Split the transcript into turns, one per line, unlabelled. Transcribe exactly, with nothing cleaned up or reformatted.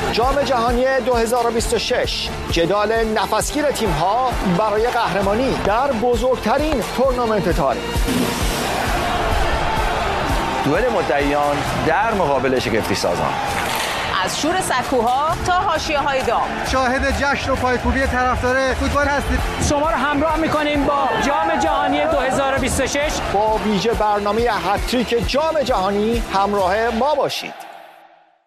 جام جهانی دو هزار و بیست و شش، جدال نفسگیر تیم‌ها برای قهرمانی در بزرگترین تورنمنت تاریخ.
دوئل مدعیان در مقابل شگفتی سازان.
از شور سکوها تا حاشیه‌های داغ،
شاهد جشن و پایکوبی طرفدار فوتبال هستید.
شما رو همراه می‌کنیم با جام جهانی دو هزار و بیست و شش.
با ویژه برنامه هتریک جام جهانی همراه ما باشید.